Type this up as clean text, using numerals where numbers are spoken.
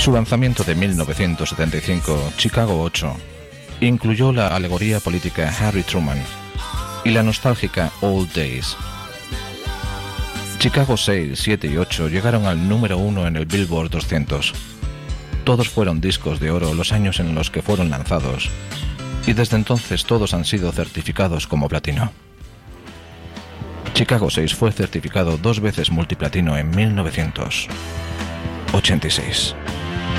Su lanzamiento de 1975, Chicago 8, incluyó la alegoría política Harry Truman y la nostálgica Old Days. Chicago 6, 7 y 8 llegaron al número 1 en el Billboard 200. Todos fueron discos de oro los años en los que fueron lanzados, y desde entonces todos han sido certificados como platino. Chicago 6 fue certificado 2 veces multiplatino en 1986.